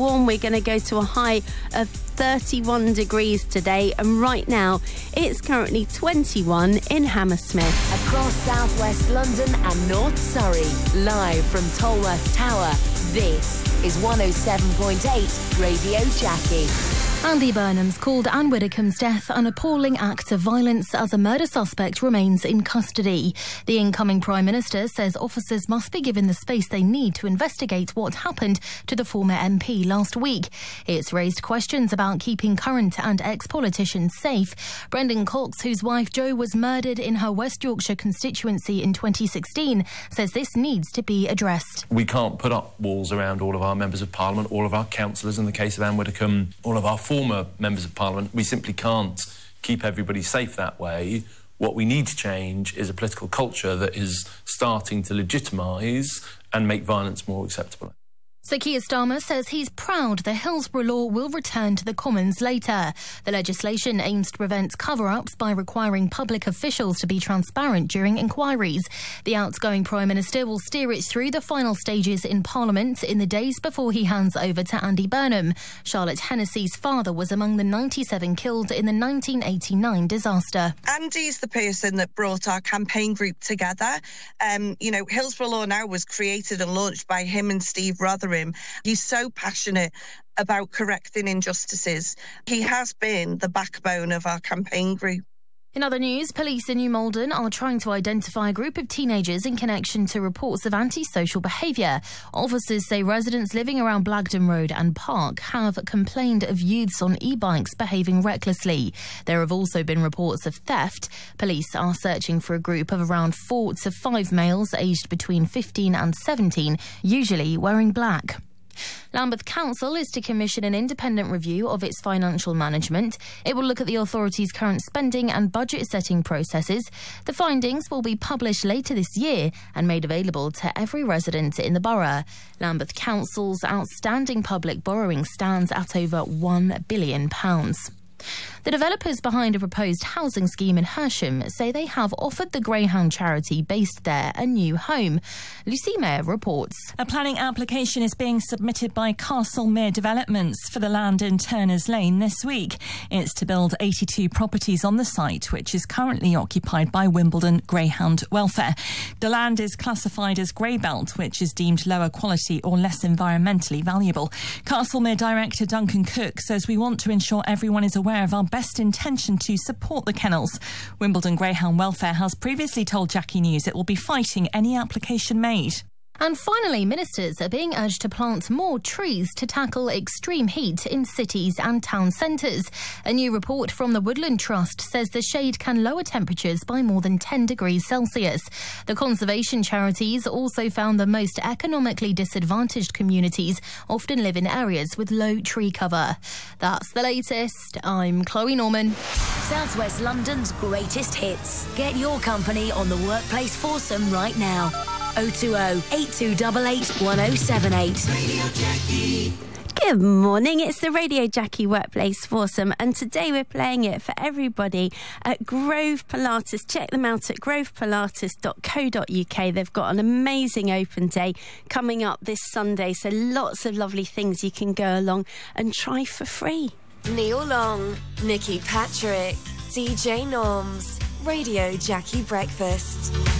warm. We're going to go to a high of 31 degrees today, and right now it's currently 21 in Hammersmith. Across southwest London and North Surrey, live from Tolworth Tower, this is 107.8 Radio Jackie. Andy Burnham's called Anne Widdecombe's death an appalling act of violence as a murder suspect remains in custody. The incoming Prime Minister says officers must be given the space they need to investigate what happened to the former MP last week. It's raised questions about keeping current and ex-politicians safe. Brendan Cox, whose wife Jo was murdered in her West Yorkshire constituency in 2016, says this needs to be addressed. We can't put up walls around all of our members of Parliament, all of our councillors in the case of Anne Widdecombe, all of our former members of Parliament. We simply can't keep everybody safe that way. What we need to change is a political culture that is starting to legitimise and make violence more acceptable. Sir Keir Starmer says he's proud the Hillsborough law will return to the Commons later. The legislation aims to prevent cover-ups by requiring public officials to be transparent during inquiries. The outgoing Prime Minister will steer it through the final stages in Parliament in the days before he hands over to Andy Burnham. Charlotte Hennessy's father was among the 97 killed in the 1989 disaster. Andy's the person that brought our campaign group together. Hillsborough Law Now was created and launched by him and Steve Rotherham. He's so passionate about correcting injustices. He has been the backbone of our campaign group. In other news, police in New Malden are trying to identify a group of teenagers in connection to reports of antisocial behaviour. Officers say residents living around Blagdon Road and Park have complained of youths on e-bikes behaving recklessly. There have also been reports of theft. Police are searching for a group of around 4 to 5 males aged between 15 and 17, usually wearing black. Lambeth Council is to commission an independent review of its financial management. It will look at the authority's current spending and budget setting processes. The findings will be published later this year and made available to every resident in the borough. Lambeth Council's outstanding public borrowing stands at over £1 billion. The developers behind a proposed housing scheme in Hersham say they have offered the Greyhound charity based there a new home. Lucy Mayer reports. A planning application is being submitted by Castlemere Developments for the land in Turner's Lane this week. It's to build 82 properties on the site, which is currently occupied by Wimbledon Greyhound Welfare. The land is classified as grey belt, which is deemed lower quality or less environmentally valuable. Castlemere director Duncan Cook says we want to ensure everyone is aware of our best intention to support the kennels. Wimbledon Greyhound Welfare has previously told Jackie News it will be fighting any application made. And finally, ministers are being urged to plant more trees to tackle extreme heat in cities and town centres. A new report from the Woodland Trust says the shade can lower temperatures by more than 10 degrees Celsius. The conservation charities also found the most economically disadvantaged communities often live in areas with low tree cover. That's the latest. I'm Chloe Norman. Southwest London's greatest hits. Get your company on the Workplace Foursome right now. 020 8288 1078. Radio Jackie. Good morning, it's the Radio Jackie Workplace Foursome, and today we're playing it for everybody at Grove Pilates. Check them out at grovepilates.co.uk. They've got an amazing open day coming up this Sunday, so lots of lovely things you can go along and try for free. Neil Long, Nikki Patrick, DJ Norms, Radio Jackie Breakfast.